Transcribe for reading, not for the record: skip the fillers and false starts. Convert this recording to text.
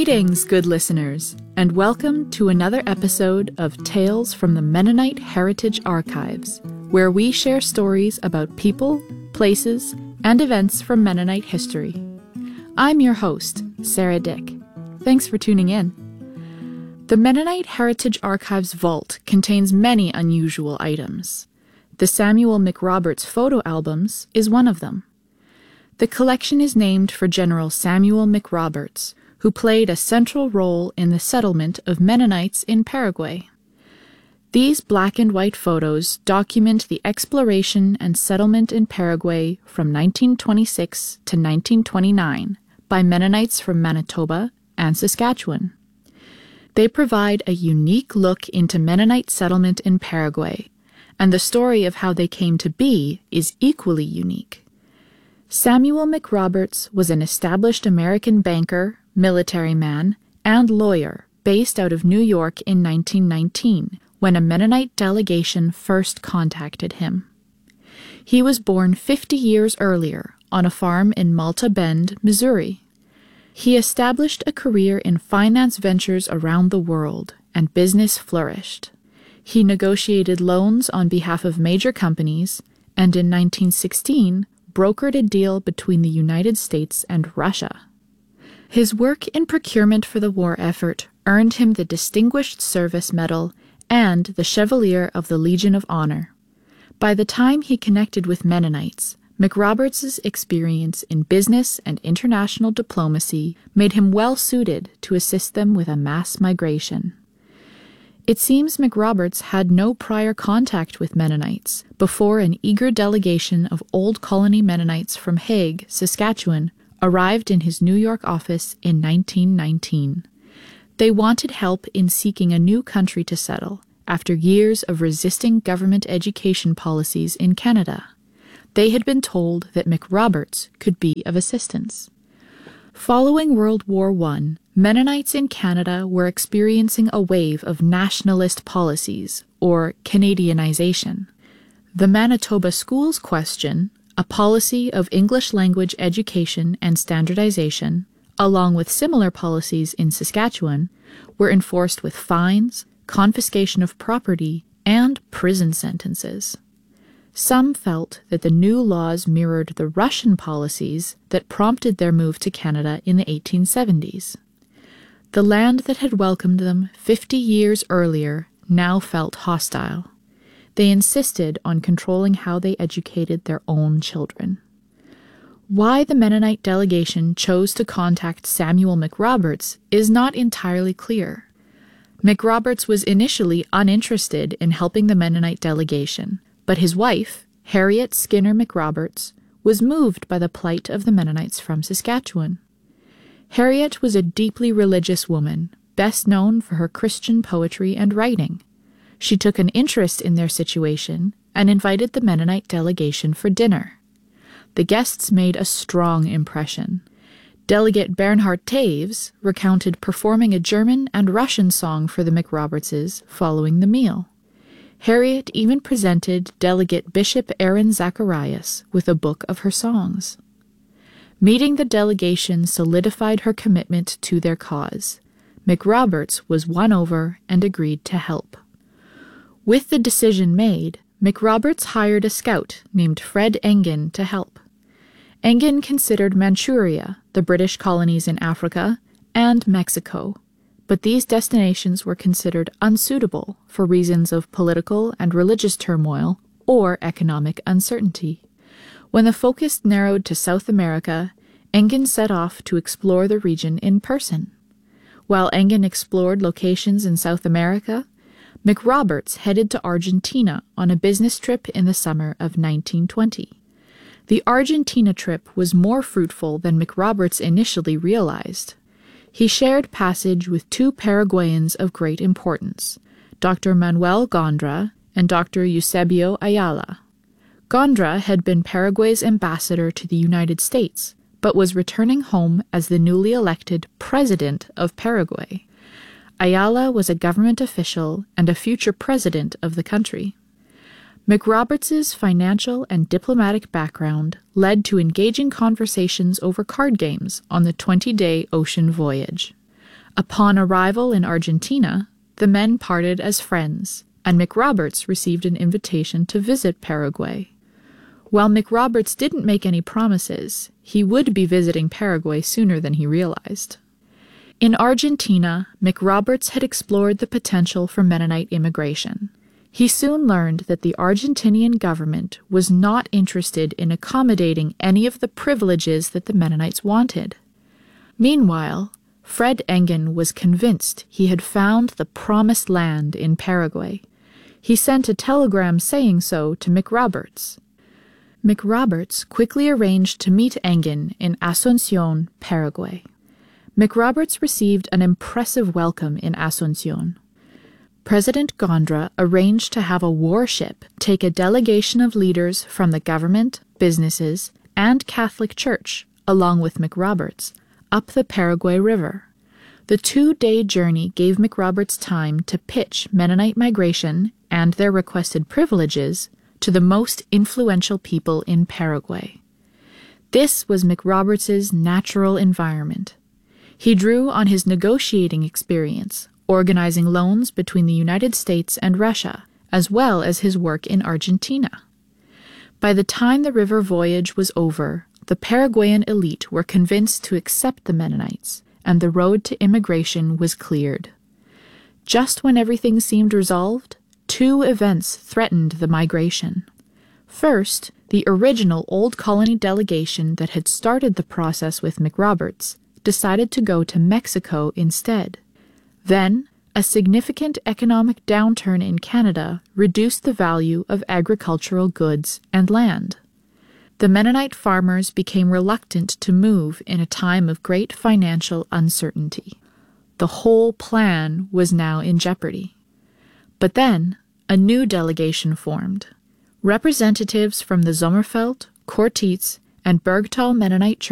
Greetings, good listeners, and welcome to another episode of Tales from the Mennonite Heritage Archives, where we share stories about people, places, and events from Mennonite history. I'm your host, Sarah Dick. Thanks for tuning in. The Mennonite Heritage Archives vault contains many unusual items. The Samuel McRoberts photo albums is one of them. The collection is named for General Samuel McRoberts, who played a central role in the settlement of Mennonites in Paraguay. These black and white photos document the exploration and settlement in Paraguay from 1926 to 1929 by Mennonites from Manitoba and Saskatchewan. They provide a unique look into Mennonite settlement in Paraguay, and the story of how they came to be is equally unique. Samuel McRoberts was an established American banker, military man, and lawyer based out of New York in 1919 when a Mennonite delegation first contacted him. He was born 50 years earlier on a farm in Malta Bend, Missouri. He established a career in finance ventures around the world, and business flourished. He negotiated loans on behalf of major companies, and in 1916 brokered a deal between the United States and Russia. His work in procurement for the war effort earned him the Distinguished Service Medal and the Chevalier of the Legion of Honor. By the time he connected with Mennonites, McRoberts' experience in business and international diplomacy made him well suited to assist them with a mass migration. It seems McRoberts had no prior contact with Mennonites before an eager delegation of Old Colony Mennonites from Hague, Saskatchewan, arrived in his New York office in 1919. They wanted help in seeking a new country to settle after years of resisting government education policies in Canada. They had been told that McRoberts could be of assistance. Following World War I, Mennonites in Canada were experiencing a wave of nationalist policies, or Canadianization. The Manitoba Schools Question, a policy of English language education and standardization, along with similar policies in Saskatchewan, were enforced with fines, confiscation of property, and prison sentences. Some felt that the new laws mirrored the Russian policies that prompted their move to Canada in the 1870s. The land that had welcomed them 50 years earlier now felt hostile. They insisted on controlling how they educated their own children. Why the Mennonite delegation chose to contact Samuel McRoberts is not entirely clear. McRoberts was initially uninterested in helping the Mennonite delegation, but his wife, Harriet Skinner McRoberts, was moved by the plight of the Mennonites from Saskatchewan. Harriet was a deeply religious woman, best known for her Christian poetry and writing. She took an interest in their situation and invited the Mennonite delegation for dinner. The guests made a strong impression. Delegate Bernhard Taves recounted performing a German and Russian song for the McRobertses following the meal. Harriet even presented Delegate Bishop Aaron Zacharias with a book of her songs. Meeting the delegation solidified her commitment to their cause. McRoberts was won over and agreed to help. With the decision made, McRoberts hired a scout named Fred Engen to help. Engen considered Manchuria, the British colonies in Africa, and Mexico, but these destinations were considered unsuitable for reasons of political and religious turmoil or economic uncertainty. When the focus narrowed to South America, Engen set off to explore the region in person. While Engen explored locations in South America, McRoberts headed to Argentina on a business trip in the summer of 1920. The Argentina trip was more fruitful than McRoberts initially realized. He shared passage with two Paraguayans of great importance, Dr. Manuel Gondra and Dr. Eusebio Ayala. Gondra had been Paraguay's ambassador to the United States, but was returning home as the newly elected President of Paraguay. Ayala was a government official and a future president of the country. McRoberts's financial and diplomatic background led to engaging conversations over card games on the 20-day ocean voyage. Upon arrival in Argentina, the men parted as friends, and McRoberts received an invitation to visit Paraguay. While McRoberts didn't make any promises, he would be visiting Paraguay sooner than he realized. In Argentina, McRoberts had explored the potential for Mennonite immigration. He soon learned that the Argentinian government was not interested in accommodating any of the privileges that the Mennonites wanted. Meanwhile, Fred Engen was convinced he had found the promised land in Paraguay. He sent a telegram saying so to McRoberts. McRoberts quickly arranged to meet Engen in Asunción, Paraguay. McRoberts received an impressive welcome in Asunción. President Gondra arranged to have a warship take a delegation of leaders from the government, businesses, and Catholic Church, along with McRoberts, up the Paraguay River. The 2-day journey gave McRoberts time to pitch Mennonite migration and their requested privileges to the most influential people in Paraguay. This was McRoberts's natural environment. He drew on his negotiating experience, organizing loans between the United States and Russia, as well as his work in Argentina. By the time the river voyage was over, the Paraguayan elite were convinced to accept the Mennonites, and the road to immigration was cleared. Just when everything seemed resolved, 2 events threatened the migration. First, the original Old Colony delegation that had started the process with McRoberts decided to go to Mexico instead. Then, a significant economic downturn in Canada reduced the value of agricultural goods and land. The Mennonite farmers became reluctant to move in a time of great financial uncertainty. The whole plan was now in jeopardy. But then, a new delegation formed. Representatives from the Sommerfeld, Cortitz, and Bergtal Mennonite